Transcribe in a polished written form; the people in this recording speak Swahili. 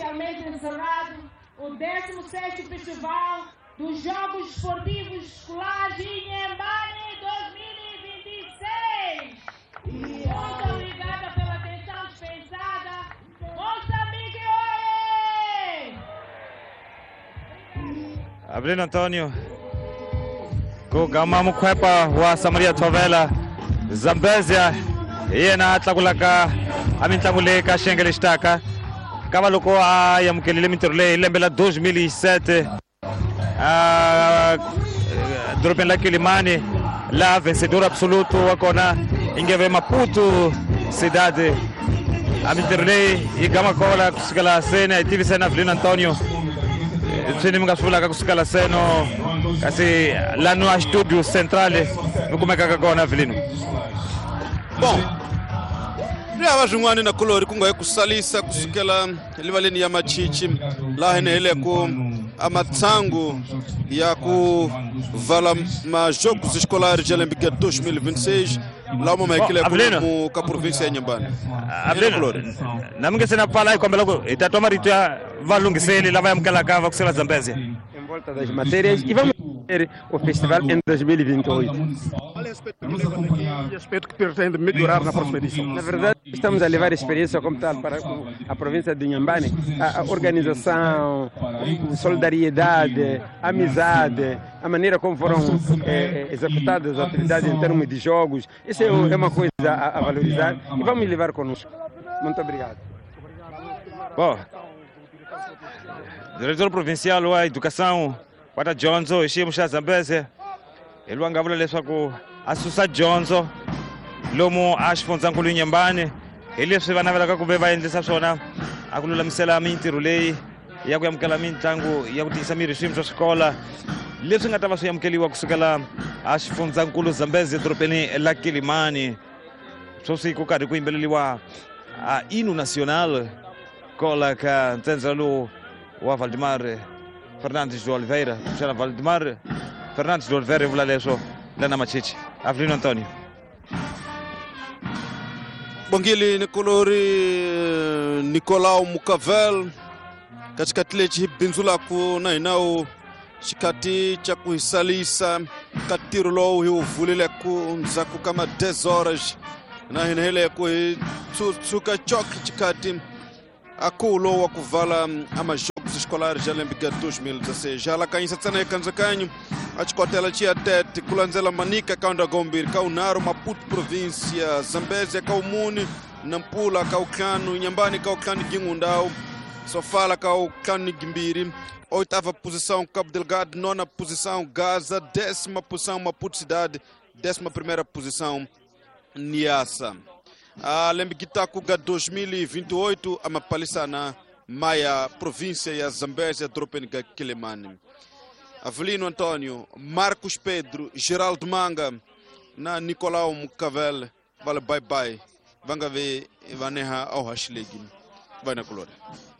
oficialmente encerrado o 16º Festival dos Jogos Esportivos Escolares Inhambane 2026. Muito obrigada pela atenção dispensada. Moçambique, oê! Avelino Antônio, kugama mukwepa wa Samaria Tovela, Zambezia, yena atlagulaka amintlanguleka shengele staka. Kavaloko ayamkelele mintorle lembela 2007. Dropem la Quilimane, lá vencedor absoluto akona ingeve Maputo cidade. Amintorle igama kola kusikala sena itive sena Avelino Antônio. Sini mngasula kusikala seno kasi lá no estúdio central no como é que agora Avelino. Bom, Ria jungwani na kolori kunga kusalisa kusukela livaleni ya machichi la ile ku amatsangu ya ku vala majogos escolares de Olímpica 2026 lá uma maquila com a província de Inhambane. Avelino, na minha cena fala aí como logo está tomando já valungisele lá vai mkala cava com a Zambezia. Em volta das matérias e vamos ter o festival em 2028. Qual é o aspecto que pretende melhorar na próxima edição? Na verdade, estamos a levar experiência como tal para a província de Inhambane, a organização, solidariedade, amizade, a maneira como foram executadas as atividades em termos de jogos. Isso é uma coisa a valorizar e vamos levar conosco. Muito obrigado. Bom, diretor provincial da educação, para Johnson, e chamo a Zambezia, ele vai engavar ele só com a Sussa Johnson, lomo as fontes angulo Inhambane, ele se vai na verdade com beba em decepciona, a coluna misela minti rulei, e a coisa que ela minti tango, e a coisa samir sim para escola, ele se engatava só que ele vai kusukala as fontes angulo Zambezia tropeni la Quilimane, só se cocado com embele wa a hino nacional, cola que tenzalo o Valdemar Fernandes de Oliveira, Michel Valdemar Fernandes de Oliveira, vou lá isso lá na Machiche. Avelino Antônio. Bangili Nicolori Nicolau Mukavel, katikati binzula ku na inao chikati cha kuhisalisa katirulo hiyo vulile ku nzaku kama 10 horas na inhele ku tsuka chok chikati akulo wa kuvala ama Jogos Escolares de Olímpica 2016. Já lá cainsa tsana kanzakanyu achikotela chia tete kulanzela manika kaunda gombir kaunaro Maputo província Zambezia kaumuni Nampula kauklanu Inhambane kauklanu Gingundau Sofala kauklanu Gimbiri. Oitava posição Cabo Delgado, nona posição Gaza, 10ª posição Maputo cidade, 11ª posição Niassa. A Lembikitakuga 2028 a Mapalisana Maia província ya Zambezia Dropenica Quilimane. Avelino Antônio, Marcos Pedro, Geraldo Manga na Nicolau Mukavel. Vale bye bye. Vanga ve vaneha au hashlegin. Vai na colore.